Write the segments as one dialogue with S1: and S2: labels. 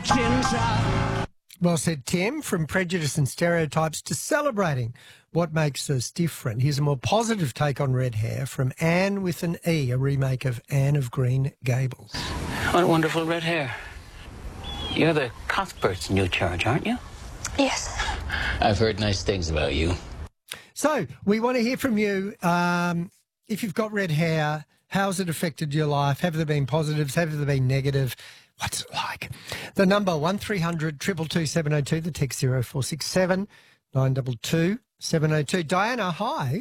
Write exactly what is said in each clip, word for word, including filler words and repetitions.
S1: ginger.
S2: Well said, Tim. From prejudice and stereotypes to celebrating what makes us different. Here's a more positive take on red hair from Anne with an E, a remake of Anne of Green Gables.
S3: What wonderful red hair. You're the Cuthbert's new charge, aren't you?
S4: Yes.
S3: I've heard nice things about you.
S2: So we want to hear from you. Um, if you've got red hair, how's it affected your life? Have there been positives? Have there been negative? What's it like? The number one three hundred two two two seven oh two, the text zero four six seven nine two two seven oh two. Diana, hi.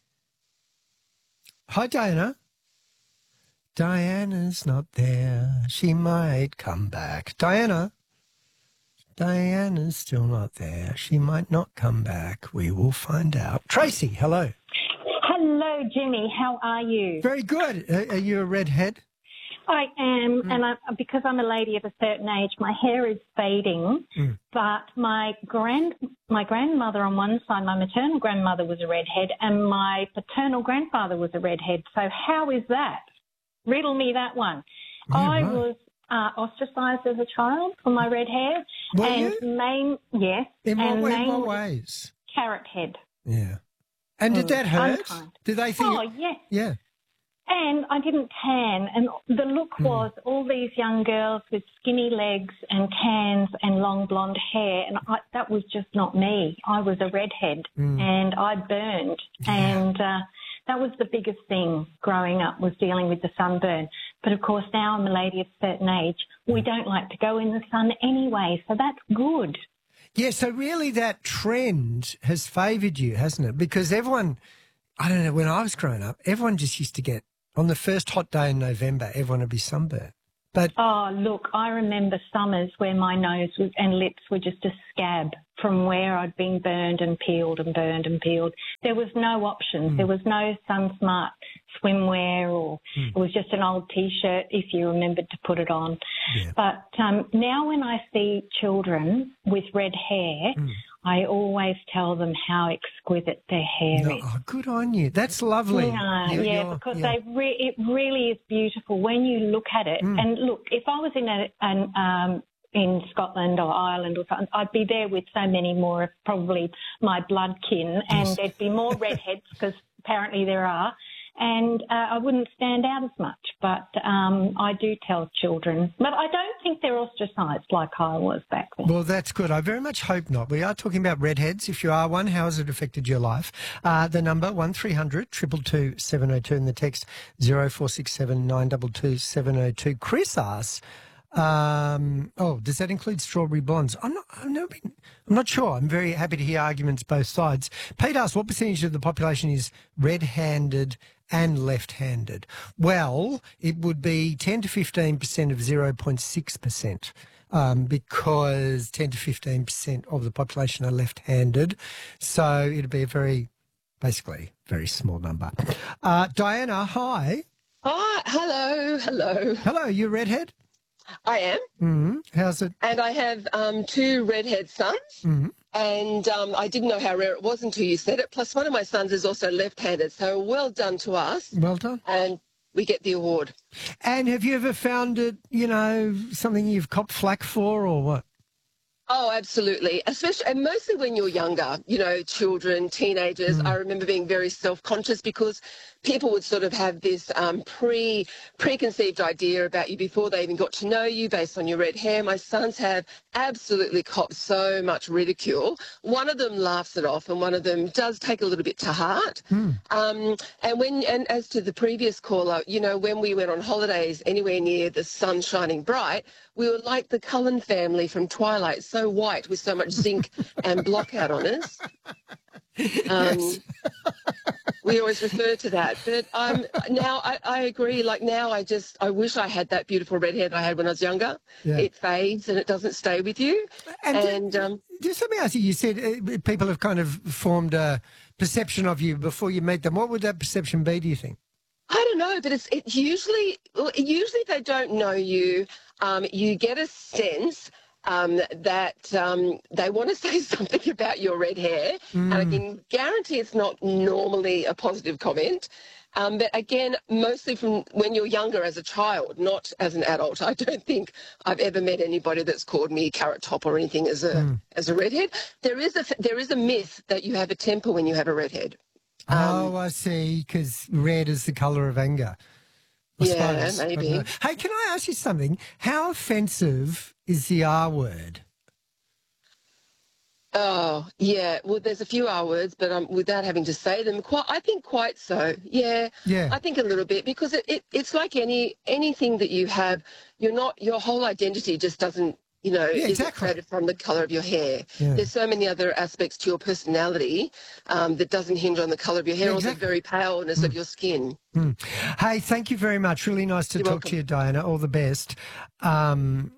S2: Hi, Diana. Diana's not there. She might come back. Diana. Diana's still not there. She might not come back. We will find out. Tracy, hello.
S5: Hello, Jimmy. How are you?
S2: Very good. Are, are you a redhead?
S5: I am,
S2: Mm.
S5: and I, because I'm a lady of a certain age, my hair is fading.
S2: Mm.
S5: But my grand, my grandmother on one side, my maternal grandmother was a redhead, and my paternal grandfather was a redhead. So how is that? Riddle me that one.
S2: Yeah,
S5: I
S2: right.
S5: was uh, ostracised as a child for my red hair,
S2: Were
S5: and
S2: you?
S5: main yes,
S2: In what,
S5: and
S2: way- in
S5: main
S2: what ways?
S5: carrot head.
S2: Yeah. And did
S5: Mm,
S2: that hurt?
S5: unkind.
S2: Did they think?
S5: Oh yes.
S2: Yeah.
S5: And I didn't tan, and the look
S2: Mm.
S5: was all these young girls with skinny legs and cans and long blonde hair, and I, that was just not me. I was a redhead,
S2: Mm.
S5: and I burned,
S2: Yeah.
S5: and uh, that was the biggest thing growing up, was dealing with the sunburn. But of course, now I'm a lady of a certain age. We don't like to go in the sun anyway, so that's good.
S2: Yeah, so really that trend has favoured you, hasn't it? Because everyone, I don't know, when I was growing up, everyone just used to get, on the first hot day in November, everyone would be sunburnt. But
S5: Oh, look, I remember summers where my nose was, and lips were just a scab from where I'd been burned and peeled and burned and peeled. There was no options.
S2: Mm.
S5: There was no SunSmart swimwear, or
S2: Mm.
S5: it was just an old T-shirt if you remembered to put it on.
S2: Yeah.
S5: But um, now when I see children with red hair,
S2: Mm.
S5: I always tell them how exquisite their hair
S2: no,
S5: is.
S2: oh, good on you. That's lovely.
S5: No,
S2: You-
S5: yeah,
S2: you're-
S5: because
S2: yeah.
S5: they re- it really is beautiful when you look at it.
S2: Mm.
S5: And look, if I was in a an, um, in Scotland or Ireland or something, I'd be there with so many more of probably my blood kin, and
S2: Yes.
S5: there'd be more redheads because apparently there are, and uh, I wouldn't stand out as much. But um, I do tell children, but I don't think they're ostracised like I was back then.
S2: Well, that's good. I very much hope not. We are talking about redheads. If you are one, how has it affected your life? Uh, the number one three hundred two two two seven oh two and the text zero four six seven nine two two seven oh two. Chris asks, um, oh, does that include strawberry blondes? I'm not, I've never been, I'm not sure. I'm very happy to hear arguments both sides. Pete asks, what percentage of the population is red-handed and left-handed? Well, it would be ten to fifteen percent of zero point six percent. Um, because ten to fifteen percent of the population are left-handed. So it'd be a very, basically, very small number. Uh, Diana, hi.
S6: Hi, hello, hello.
S2: Hello, you a redhead?
S6: I am,
S2: Mm-hmm. How's it?
S6: and I have um, two redhead sons,
S2: Mm-hmm.
S6: and um, I didn't know how rare it was until you said it. Plus, one of my sons is also left-handed, so well done to us,
S2: Well done.
S6: and we get the award.
S2: And have you ever found it, you know, something you've copped flack for or what?
S6: Oh, absolutely. Especially, and mostly when you're younger, you know, children, teenagers.
S2: Mm.
S6: I remember being very self-conscious because people would sort of have this um, pre preconceived idea about you before they even got to know you based on your red hair. My sons have absolutely copped so much ridicule. One of them laughs it off, and one of them does take a little bit to heart.
S2: Mm.
S6: Um, and when, and as to the previous caller, you know, when we went on holidays anywhere near the sun shining bright, we were like the Cullen family from Twilight, so white with so much zinc and blockout on us. Um,
S2: Yes.
S6: we always refer to that. But um, now I, I agree. Like now I just, I wish I had that beautiful red hair that I had when I was younger.
S2: Yeah.
S6: It fades and it doesn't stay with you.
S2: And,
S6: And um,
S2: just let me ask you, you said uh, people have kind of formed a perception of you before you meet them. What would that perception be, do you think?
S6: I don't know, but it's it's usually, well, usually if they don't know you, um, you get a sense um, that um, they want to say something about your red hair,
S2: Mm.
S6: and I can guarantee it's not normally a positive comment. Um, but again, mostly from when you're younger as a child, not as an adult. I don't think I've ever met anybody that's called me Carrot Top or anything as a
S2: Mm.
S6: as a redhead. There is a there is a myth that you have a temper when you have a redhead.
S2: Oh, I see, because red is the colour of anger. I
S6: Yeah,
S2: suppose. I don't
S6: maybe.
S2: know. Hey, can I ask you something? How offensive is the R word?
S6: Oh, yeah. Well, there's a few R words, but um, without having to say them, quite, I think quite so. Yeah,
S2: Yeah.
S6: I think a little bit because it, it it's like any anything that you have. You're not your whole identity just doesn't you know
S2: Yeah,
S6: isn't
S2: exactly.
S6: created from the color of your hair.
S2: Yeah.
S6: There's so many other aspects to your personality um, that doesn't hinge on the color of your hair
S2: Yeah,
S6: or the
S2: exactly.
S6: very paleness of your skin.
S2: Mm. Hey, thank you very much. Really nice to
S6: You're
S2: talk
S6: welcome.
S2: to you, Diana. All the best. Um,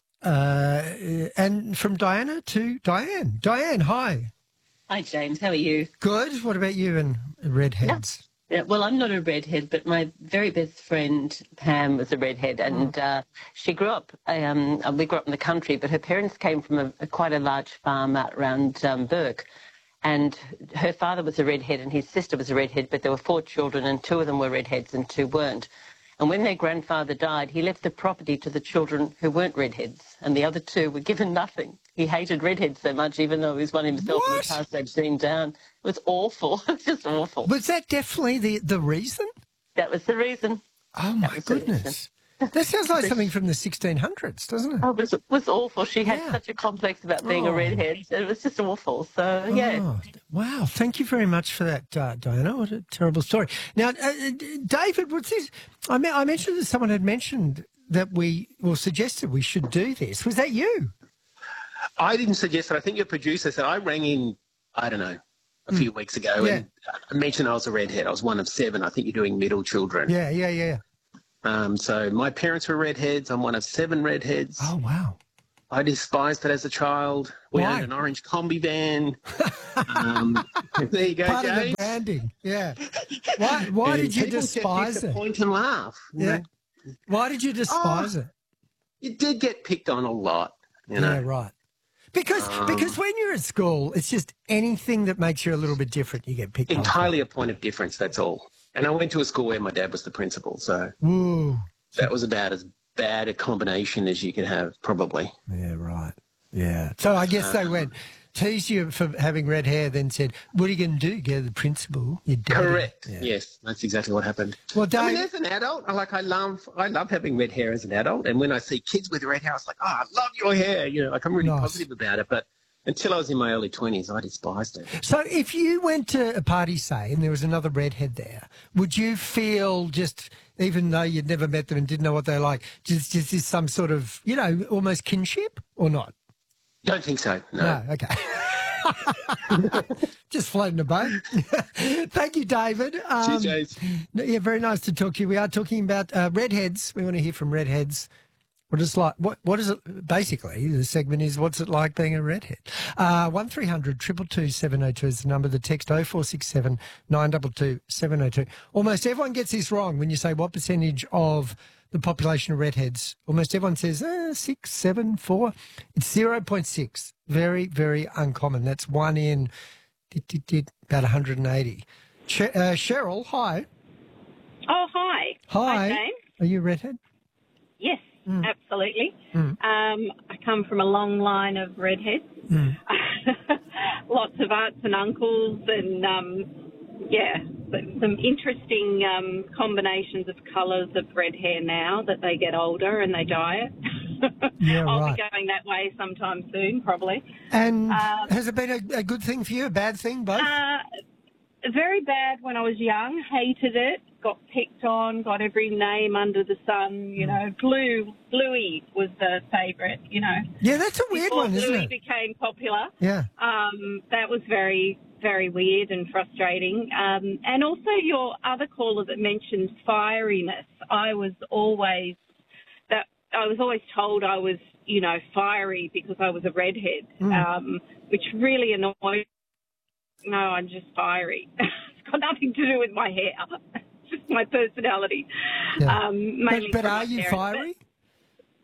S2: uh, and from Diana to Diane. Diane, hi.
S1: Hi, James. How are you?
S2: Good. What about you and redheads?
S1: Yeah, well, I'm not a redhead, but my very best friend Pam was a redhead, and uh, she grew up. Um, we grew up in the country, but her parents came from a, a quite a large farm out around um, Burke, and her father was a redhead, and his sister was a redhead. But there were four children, and two of them were redheads, and two weren't. And when their grandfather died, he left the property to the children who weren't redheads, and the other two were given nothing. He hated redheads so much, even though he was one himself in
S2: What?
S1: the past they'd seen down. It was awful. It was just awful.
S2: Was that definitely the, the reason?
S1: That was the reason.
S2: Oh, my
S1: was the
S2: goodness. That sounds like something from the sixteen hundreds, doesn't it?
S1: Oh, it was, it was awful. She had
S2: Yeah.
S1: such a complex about being
S2: Oh.
S1: a redhead. It was just awful. So, yeah.
S2: Oh, wow. Thank you very much for that, uh, Diana. What a terrible story. Now, uh, David, what's this? I, me- I mentioned that someone had mentioned that we, well, suggested we should do this. Was that you?
S4: I didn't suggest it. I think your producer said I rang in, I don't know, a few weeks ago
S2: Yeah.
S4: and I mentioned I was a redhead. I was one of seven. I think you're doing middle children.
S2: Yeah, yeah, yeah.
S4: Um, so my parents were redheads. I'm one of seven redheads.
S2: Oh, wow.
S4: I despised it as a child. We
S2: Why?
S4: owned an orange combi van. um, there you go,
S2: Part of the
S4: James.
S2: branding. Yeah. Why, why
S4: And
S2: did you
S4: people just
S2: despise
S4: used to
S2: it?
S4: Point and laugh. you
S2: Yeah.
S4: know.
S2: Why did you despise it?
S4: You did get picked on a lot. You know.
S2: Yeah, right. Because
S4: Um,
S2: because when you're at school, it's just anything that makes you a little bit different, you get picked on.
S4: Entirely a point of difference. That's all. And I went to a school where my dad was the principal, so
S2: Woo.
S4: that was about as bad a combination as you could have, probably.
S2: Yeah, right. Yeah. So I guess they went, teased you for having red hair, then said, what are you going to do? Go to the principal? You're dirty.
S4: Correct.
S2: Yeah.
S4: Yes, that's exactly what happened.
S2: Well,
S4: I mean,
S2: Dave,
S4: as an adult, I like I love I love having red hair as an adult, and when I see kids with red hair, it's like, oh, I love your hair. You know, like I'm really
S2: Nice.
S4: positive about it. But until I was in my early twenties, I despised it.
S2: so if you went to a party, say, and there was another redhead there, would you feel just, even though you'd never met them and didn't know what they're like, just, just is some sort of, you know, almost kinship or not?
S4: Don't think so. No.
S2: No, okay. Just floating a boat. Thank you, David. Um,
S4: Cheers, James.
S2: yeah, very nice to talk to you. We are talking about uh, redheads. We want to hear from redheads. What is like? What What is it? Basically, the segment is what's it like being a redhead? Uh, one three hundred two two two seven oh two is the number. The text oh four six seven nine two two seven oh two. Almost everyone gets this wrong when you say what percentage of the population of redheads. Almost everyone says eh, six, seven, four. It's zero point six. Very, very uncommon. That's one in dit, dit, dit, about one hundred eighty. Che- uh, Cheryl, hi.
S7: Oh, hi.
S2: Hi.
S7: James.
S2: Are you a redhead?
S7: Yes,
S2: Mm.
S7: absolutely.
S2: Mm.
S7: Um, I come from a long line of redheads.
S2: Mm.
S7: Lots of aunts and uncles and, um, yeah, but some interesting um, combinations of colours of red hair now that they get older and they dye it.
S2: Yeah,
S7: I'll
S2: right.
S7: be going that way sometime soon, probably.
S2: And
S7: Um,
S2: has it been a, a good thing for you, a bad thing, both?
S7: Uh, very bad when I was young. Hated it. Got picked on. Got every name under the sun. You know, Blue Bluey was the favourite. You know,
S2: yeah, that's a weird
S7: before
S2: one, isn't
S7: Bluey
S2: it?
S7: became popular.
S2: Yeah.
S7: Um, that was very very weird and frustrating. Um, and also your other caller that mentioned fieriness. I was always that I was always told I was you know fiery because I was a redhead,
S2: Mm.
S7: um, which really annoyed. No, I'm just fiery. It's got nothing to do with my hair. It's just my personality.
S2: Yeah.
S7: Um,
S2: But,
S7: mainly
S2: but
S7: from
S2: are
S7: my
S2: you
S7: parents.
S2: fiery?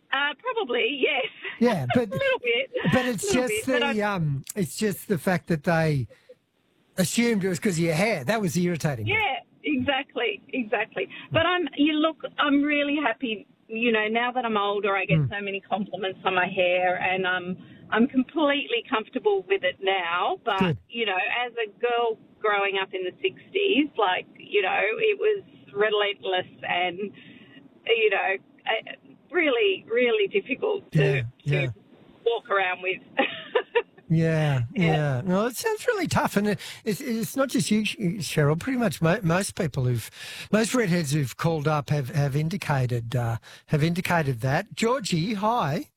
S7: Uh, probably, yes.
S2: Yeah, but
S7: a little bit.
S2: but it's
S7: Little
S2: just
S7: bit,
S2: the
S7: but I-
S2: um, it's just the fact that they assumed it was because of your hair. That was irritating.
S7: Yeah, exactly, exactly. But I'm, you look, I'm really happy. You know, now that I'm older, I get
S2: Mm.
S7: so many compliments on my hair, and um, I'm completely comfortable with it now. But
S2: Good.
S7: you know, as a girl growing up in the sixties, like you know, it was relentless and you know, uh, really, really difficult to,
S2: Yeah, yeah.
S7: to walk around with.
S2: Yeah, yeah.
S7: Yeah.
S2: No, it sounds really tough, and it, it's, it's not just you, Cheryl. Pretty much mo- most people who've, most redheads who've called up have have indicated uh, have indicated that. Georgie, hi.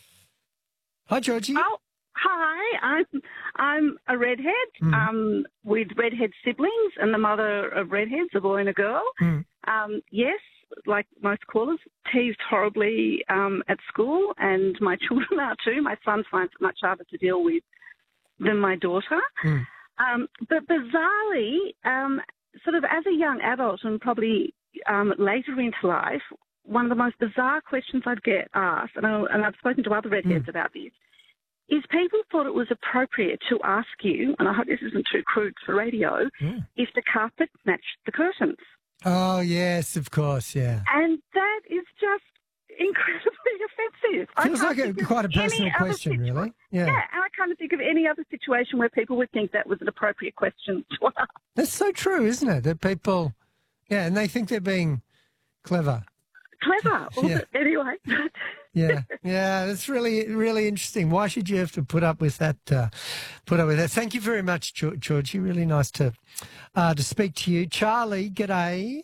S2: Hi, Georgie.
S8: Oh, hi. I'm I'm a redhead
S2: Mm.
S8: um, with redhead siblings, and the mother of redheads, a boy and a girl.
S2: Mm.
S8: Um, yes, like most callers, teased horribly um, at school, and my children are too. My son finds it much harder to deal with than my daughter.
S2: Mm.
S8: Um, but bizarrely, um, sort of as a young adult and probably um, later into life, one of the most bizarre questions I'd get asked, and, I, and I've spoken to other redheads
S2: Mm.
S8: about this, is people thought it was appropriate to ask you, and I hope this isn't too crude for radio,
S2: Mm.
S8: if the carpet matched the curtains.
S2: Oh yes, of course, yeah.
S8: And that is just incredibly offensive. I
S2: Feels
S8: can't
S2: like a,
S8: think of
S2: quite a
S8: any
S2: personal
S8: other
S2: question,
S8: situ-
S2: really.
S8: Yeah,
S2: Yeah.
S8: and I can't think of any other situation where people would think that was an appropriate question to ask.
S2: That's so true, isn't it? That people, yeah, and they think they're being clever.
S8: Clever.
S2: Yeah.
S8: Anyway.
S2: Yeah, yeah, that's really, really interesting. Why should you have to put up with that? Uh, put up with that. Thank you very much, Geor- Georgie. Really nice to uh, to speak to you, Charlie. G'day.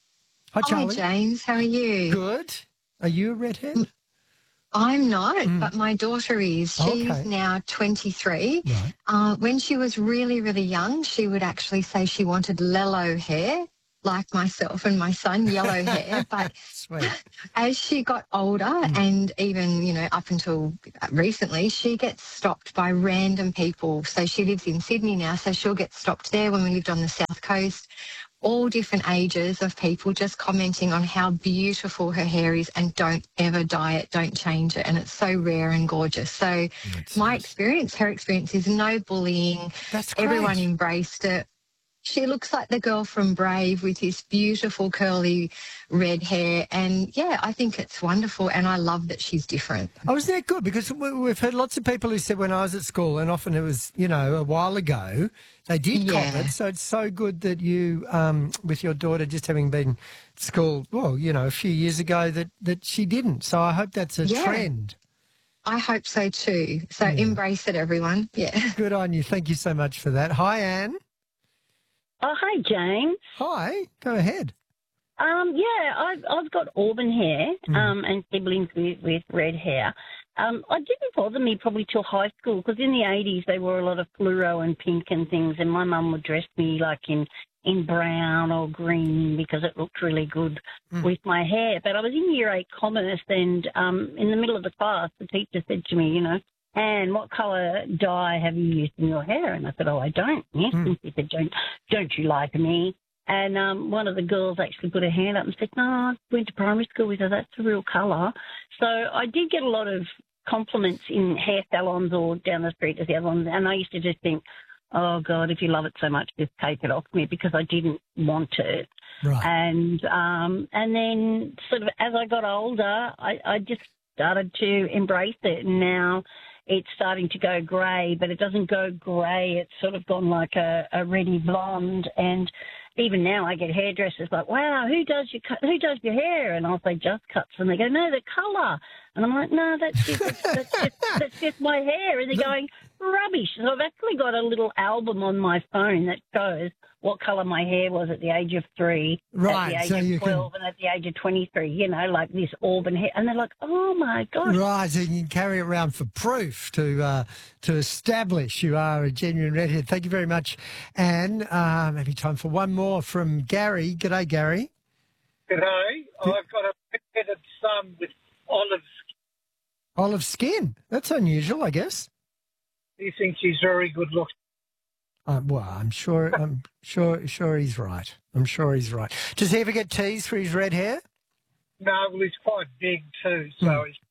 S2: Hi, Charlie.
S9: Hi, James. How are you?
S2: Good. Are you a redhead?
S9: I'm not,
S2: Mm.
S9: but my daughter is. She's
S2: Okay.
S9: now twenty-three.
S2: Right.
S9: Uh, when she was really, really young, she would actually say she wanted lello hair, like myself and my son, yellow hair. But
S2: Sweet.
S9: as she got older,
S2: Mm.
S9: and even, you know, up until recently, she gets stopped by random people. So she lives in Sydney now, so she'll get stopped there. When we lived on the South Coast, all different ages of people just commenting on how beautiful her hair is, and don't ever dye it, don't change it. And it's so rare and gorgeous. So
S2: That's
S9: my
S2: nice.
S9: experience, her experience is no bullying.
S2: That's great.
S9: Everyone embraced it. She looks like the girl from Brave with this beautiful curly red hair. And yeah, I think it's wonderful, and I love that she's different.
S2: Oh, isn't that good? Because we- we've heard lots of people who said when I was at school, and often it was, you know, a while ago, they did
S9: Yeah.
S2: comment. So it's so good that you, um, with your daughter just having been at school, well, you know, a few years ago, that, that she didn't. So I hope that's a
S9: Yeah.
S2: trend.
S9: I hope so too. So
S2: Yeah.
S9: embrace it, everyone. Yeah.
S2: Good on you. Thank you so much for that. Hi, Anne.
S10: Oh, hi, James.
S2: Hi. Go ahead.
S10: Um, yeah, I've, I've got auburn hair
S2: Mm.
S10: um, and siblings with, with red hair. Um, it didn't bother me probably till high school, because in the eighties they wore a lot of fluoro and pink and things, and my mum would dress me like in, in brown or green because it looked really good
S2: Mm.
S10: with my hair. But I was in year eight commerce, and um, in the middle of the class the teacher said to me, you know, Anne, what colour dye have you used in your hair? And I said, oh, I don't. Yes.
S2: Mm.
S10: And she said, don't, don't you like me? And um, one of the girls actually put her hand up and said, no, I went to primary school with her. That's the real colour. So I did get a lot of compliments in hair salons or down the street as the other ones. And I used to just think, oh, God, if you love it so much, just take it off me, because I didn't want it.
S2: Right.
S10: And um, and then sort of as I got older, I, I just started to embrace it. And now it's starting to go grey, but it doesn't go grey. It's sort of gone like a, a reddy blonde. And even now I get hairdressers like, wow, who does your cut, who does your hair? And I'll say Just Cuts, and they go, no, the colour. And I'm like, no, that's just, that's, that's, just, that's just my hair. And they're going, rubbish. So I've actually got a little album on my phone that shows what colour my hair was at the age of three,
S2: Right,
S10: at the
S2: so
S10: age
S2: you
S10: of
S2: can-
S10: twelve, and at the age of twenty-three, you know, like this auburn hair. And they're like, oh, my God.
S2: Right, so you can carry it around for proof to uh, to establish you are a genuine redhead. Thank you very much, Anne. Uh, maybe time for one more from Gary. G'day, Gary.
S11: G'day. I've got a red-headed son with olive skin.
S2: Olive skin. That's unusual, I guess.
S11: He thinks he's very good looking.
S2: Uh, well, I'm sure. I'm sure. Sure, he's right. I'm sure he's right. Does he ever get teased for his red hair?
S11: No, well, he's quite big too, so
S2: Hmm.
S11: he's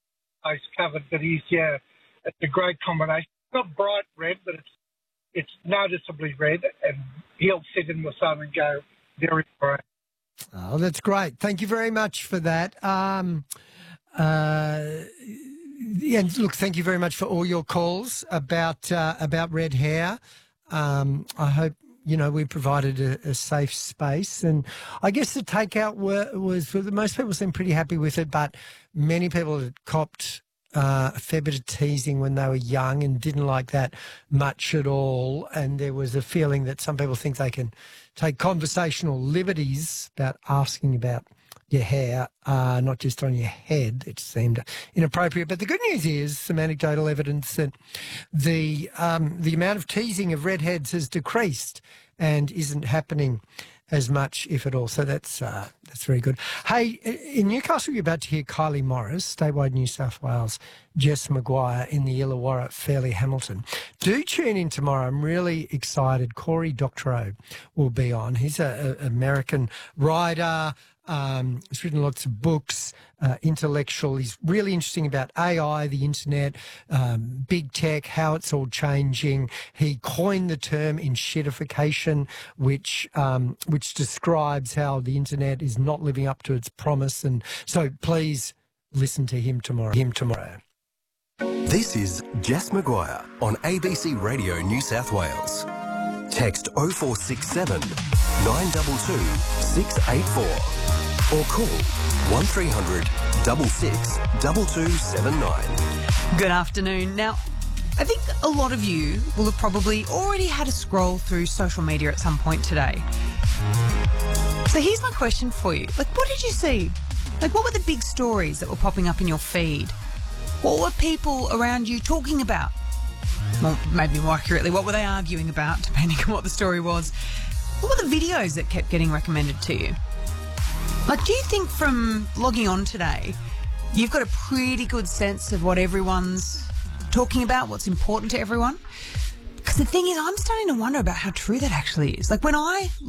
S11: face covered, but he's, yeah, it's a great combination. It's not bright red, but it's it's noticeably red, and he'll sit in the sun and go very bright.
S2: Oh, that's great. Thank you very much for that. Um, uh, yeah, look, thank you very much for all your calls about uh, about red hair. Um, I hope, you know, we provided a, a safe space. And I guess the takeout were, was, most people seem pretty happy with it, but many people had copped uh, a fair bit of teasing when they were young and didn't like that much at all. And there was a feeling that some people think they can take conversational liberties about asking about your hair, uh, not just on your head. It seemed inappropriate. But the good news is some anecdotal evidence that the um, the amount of teasing of redheads has decreased and isn't happening as much, if at all. So that's uh, that's very good. Hey, in Newcastle, you're about to hear Kylie Morris, statewide New South Wales, Jess Maguire in the Illawarra, Fairleigh Hamilton. Do tune in tomorrow. I'm really excited. Cory Doctorow will be on. He's an American writer. Um, he's written lots of books, uh, intellectual. He's really interesting about A I, the internet, um, big tech, how it's all changing. He coined the term "inshitification," which um, which describes how the internet is not living up to its promise. And so, please listen to him tomorrow. Him tomorrow.
S12: This is Jess Maguire on A B C Radio New South Wales. Text oh four six seven, nine two two, six eight four or call one three hundred, six six, two two seven nine.
S13: Good afternoon. Now, I think a lot of you will have probably already had a scroll through social media at some point today. So here's my question for you. Like, what did you see? Like, what were the big stories that were popping up in your feed? What were people around you talking about? Well, maybe more accurately, what were they arguing about, depending on what the story was? What were the videos that kept getting recommended to you? Like, do you think from logging on today, you've got a pretty good sense of what everyone's talking about, what's important to everyone? Because the thing is, I'm starting to wonder about how true that actually is. Like, when I